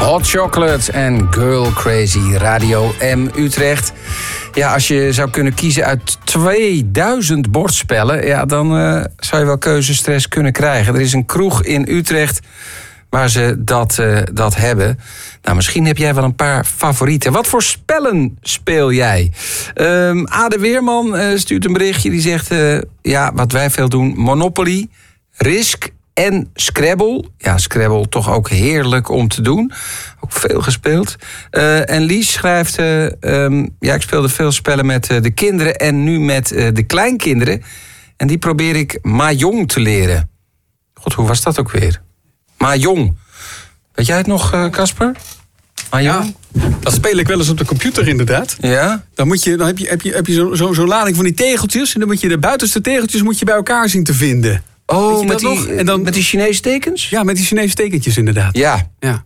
Hot Chocolate en Girl Crazy, Radio M Utrecht. Ja, als je zou kunnen kiezen uit 2000 bordspellen, ja, dan zou je wel keuzestress kunnen krijgen. Er is een kroeg in Utrecht waar ze dat hebben. Nou, misschien heb jij wel een paar favorieten. Wat voor spellen speel jij? Ade Weerman stuurt een berichtje. Die zegt, ja, wat wij veel doen, Monopoly, Risk en Scrabble. Ja, Scrabble toch ook heerlijk om te doen. Ook veel gespeeld. En Lies schrijft, ja, ik speelde veel spellen met de kinderen en nu met de kleinkinderen. En die probeer ik Mahjong te leren. God, hoe was dat ook weer? Mahjong. Weet jij het nog, Casper? Mahjong? Ja, dat speel ik wel eens op de computer inderdaad. Ja? Dan heb je zo'n lading van die tegeltjes. En dan moet je de buitenste tegeltjes moet je bij elkaar zien te vinden. Oh, met die Chinese tekens? Ja, met die Chinese tekentjes inderdaad. Ja, ja.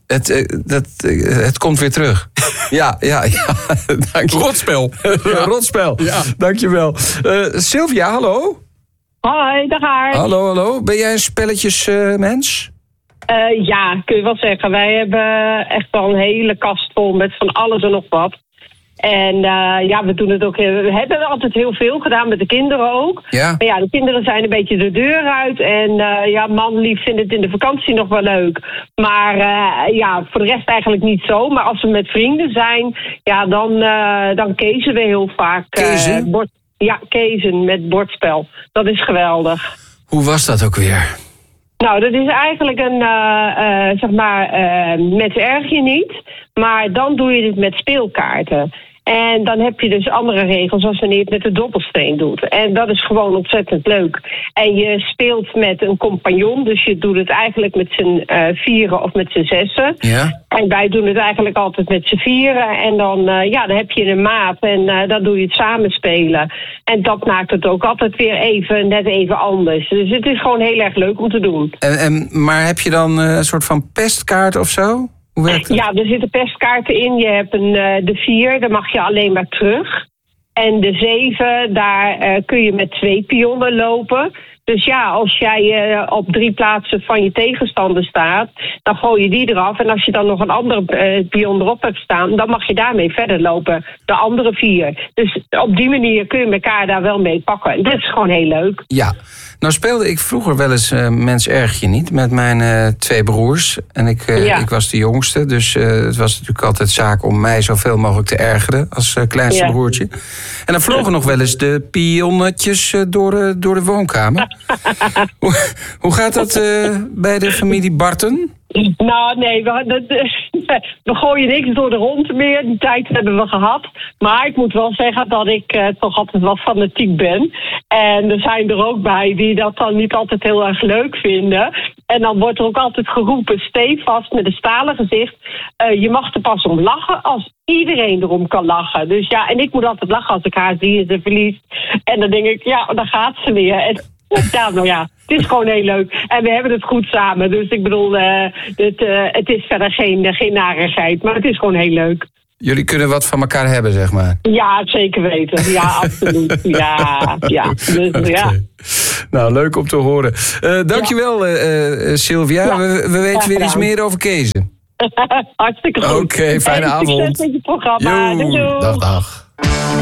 Het komt weer terug. ja. Dank je. Rotspel. Ja. Rotspel, ja. Dankjewel. Sylvia, hallo. Hoi, dag haar. Hallo. Ben jij een spelletjesmens? Ja, kun je wel zeggen. Wij hebben echt wel een hele kast vol met van alles en nog wat. En ja, we doen het ook. We hebben altijd heel veel gedaan met de kinderen ook. Ja. Maar ja, de kinderen zijn een beetje de deur uit. En ja, man lief vindt het in de vakantie nog wel leuk. Maar ja, voor de rest eigenlijk niet zo. Maar als we met vrienden zijn, ja, dan kezen we heel vaak. Kezen? Ja, kezen met bordspel. Dat is geweldig. Hoe was dat ook weer? Nou, dat is eigenlijk een, zeg maar, met erg je niet. Maar dan doe je dit met speelkaarten. En dan heb je dus andere regels als wanneer je het met de dobbelsteen doet. En dat is gewoon ontzettend leuk. En je speelt met een compagnon. Dus je doet het eigenlijk met z'n vieren of met z'n zessen. Ja. En wij doen het eigenlijk altijd met z'n vieren. En dan, ja, dan heb je een maat en dan doe je het samen spelen. En dat maakt het ook altijd weer net even anders. Dus het is gewoon heel erg leuk om te doen. Maar heb je dan een soort van pestkaart of zo? Hoe werkt het? Ja, er zitten pestkaarten in. Je hebt de 4, daar mag je alleen maar terug. En de 7, daar kun je met 2 pionnen lopen. Dus ja, als jij op 3 plaatsen van je tegenstander staat, dan gooi je die eraf. En als je dan nog een andere pion erop hebt staan, dan mag je daarmee verder lopen. De andere 4. Dus op die manier kun je elkaar daar wel mee pakken. Dat is gewoon heel leuk. Ja. Nou speelde ik vroeger wel eens Mens erg je niet met mijn 2 broers. En ik was de jongste, dus het was natuurlijk altijd zaak om mij zoveel mogelijk te ergeren als kleinste broertje. En dan vlogen nog wel eens de pionnetjes door de woonkamer. Hoe gaat dat bij de familie Barton? Nou, nee, we gooien niks door de rond meer. Die tijd hebben we gehad. Maar ik moet wel zeggen dat ik toch altijd wat fanatiek ben. En er zijn er ook bij die dat dan niet altijd heel erg leuk vinden. En dan wordt er ook altijd geroepen, stevast met een stalen gezicht. Je mag er pas om lachen als iedereen erom kan lachen. Dus ja, en ik moet altijd lachen als ik haar zie en ze verliest. En dan denk ik, ja, daar gaat ze weer. En ja, nou ja, het is gewoon heel leuk. En we hebben het goed samen. Dus ik bedoel, het is verder geen narigheid. Maar het is gewoon heel leuk. Jullie kunnen wat van elkaar hebben, zeg maar. Ja, zeker weten. Ja, absoluut. Ja. Dus, okay. Ja. Nou, leuk om te horen. Dankjewel, Sylvia. Ja. We weten weer iets meer over Kezen. Hartstikke goed. Oké, fijne avond. Succes met je programma. Dag.